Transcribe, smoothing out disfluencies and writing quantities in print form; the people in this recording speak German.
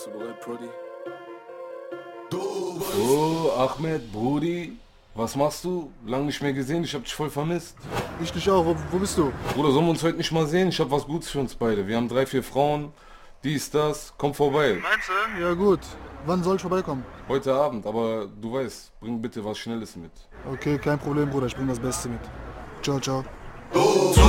Bist du bereit, Brody? Oh, Ahmed, Brudi, was machst du? Lang nicht mehr gesehen, ich hab dich voll vermisst. Ich dich auch, wo bist du? Bruder, sollen wir uns heute nicht mal sehen? Ich hab was Gutes für uns beide. Wir haben 3, 4 Frauen, dies, das, komm vorbei. Meinst du? Ja gut, wann soll ich vorbeikommen? Heute Abend, aber du weißt, bring bitte was Schnelles mit. Okay, kein Problem, Bruder, ich bring das Beste mit. Ciao, ciao.